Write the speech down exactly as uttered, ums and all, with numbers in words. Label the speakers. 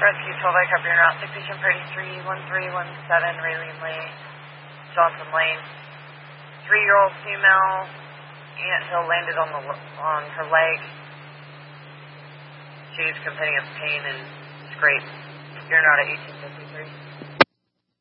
Speaker 1: Rescue twelve, I cover your route. Station thirty-three, one three one seven, Raylene Lane, Johnson Lane. Three-year-old female, anthill landed on the on her leg. She's complaining of pain and scrapes. You're not at eighteen fifty-three.